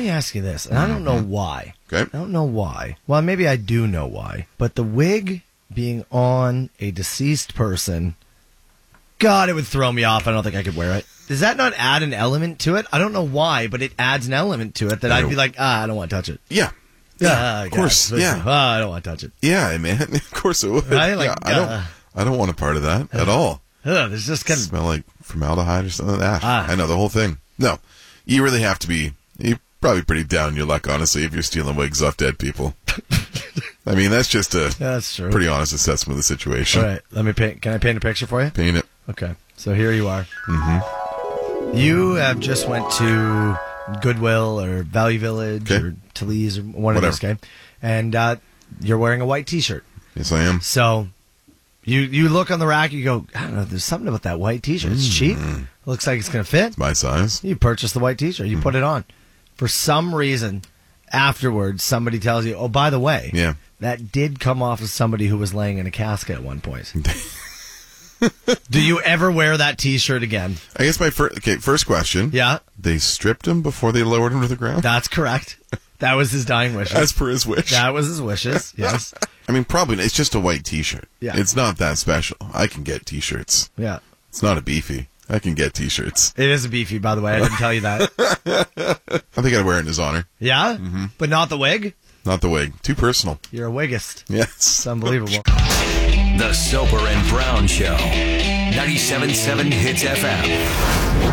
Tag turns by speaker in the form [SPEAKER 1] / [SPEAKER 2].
[SPEAKER 1] me ask you this, and I don't know why.
[SPEAKER 2] Okay.
[SPEAKER 1] I don't know why. Well, maybe I do know why. But the wig being on a deceased person, God, it would throw me off. I don't think I could wear it. Does that not add an element to it? I don't know why, but it adds an element to it that I'd be like, I don't want to touch it.
[SPEAKER 2] Yeah.
[SPEAKER 1] Yeah,
[SPEAKER 2] of course. Yeah.
[SPEAKER 1] I don't want to touch it.
[SPEAKER 2] Yeah, man. Of course it would.
[SPEAKER 1] Right? Like,
[SPEAKER 2] I don't want a part of that at all.
[SPEAKER 1] There's just kind of
[SPEAKER 2] smell like formaldehyde or something like that. I know, the whole thing. No. You really have to be... You're probably pretty down on your luck, honestly, if you're stealing wigs off dead people. I mean, that's just
[SPEAKER 1] that's true.
[SPEAKER 2] Pretty honest assessment of the situation.
[SPEAKER 1] All right, let me paint. Can I paint a picture for you?
[SPEAKER 2] Paint it.
[SPEAKER 1] Okay, so here you are.
[SPEAKER 2] Mm-hmm.
[SPEAKER 1] You have just went to Goodwill or Value Village or Talese or one of those, okay? And you're wearing a white T-shirt.
[SPEAKER 2] Yes, I am.
[SPEAKER 1] So you look on the rack, you go, I don't know, there's something about that white T-shirt. It's cheap. Looks like it's going to fit.
[SPEAKER 2] It's my size.
[SPEAKER 1] You purchase the white T-shirt. You put it on. For some reason, afterwards, somebody tells you, oh, by the way, that did come off of somebody who was laying in a casket at one point. Do you ever wear that T-shirt again?
[SPEAKER 2] I guess my first question.
[SPEAKER 1] Yeah.
[SPEAKER 2] They stripped him before they lowered him to the ground?
[SPEAKER 1] That's correct. That was his dying wishes.
[SPEAKER 2] As per his wish.
[SPEAKER 1] That was his wishes, yes.
[SPEAKER 2] I mean, probably, it's just a white T-shirt.
[SPEAKER 1] Yeah.
[SPEAKER 2] It's not that special. I can get T-shirts.
[SPEAKER 1] Yeah.
[SPEAKER 2] It's not a beefy. I can get T-shirts.
[SPEAKER 1] It is a beefy, by the way. I didn't tell you that.
[SPEAKER 2] I think I'd wear it in his honor.
[SPEAKER 1] Yeah? Mm-hmm. But not the wig?
[SPEAKER 2] Not the wig. Too personal.
[SPEAKER 1] You're a wigist.
[SPEAKER 2] Yes.
[SPEAKER 1] It's unbelievable.
[SPEAKER 3] The Soper and Brown Show. 97.7 Hits FM.